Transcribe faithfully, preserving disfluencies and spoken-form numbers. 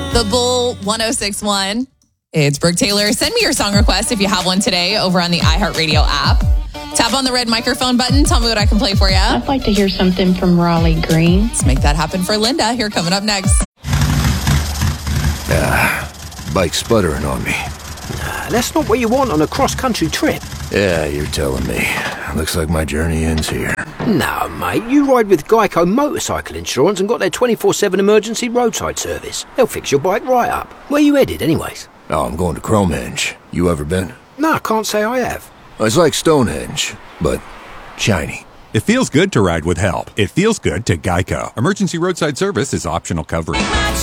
The Bull one oh six point one. It's Brooke Taylor. Send me your song request if you have one today over on the iHeartRadio app. Tap on the red microphone button. Tell me what I can play for you. I'd like to hear something from Raleigh Green. Let's make that happen for Linda. Here coming up next. Ah, bike sputtering on me. Nah, that's not what you want on a cross-country trip. Yeah, you're telling me. Looks like my journey ends here. No, mate, you ride with Geico Motorcycle Insurance and got their twenty-four seven emergency roadside service. They'll fix your bike right up. Where you headed, anyways? Oh, I'm going to Cromenge. You ever been? No, I can't say I have. It's like Stonehenge, but shiny. It feels good to ride with help. It feels good to Geico. Emergency roadside service is optional coverage.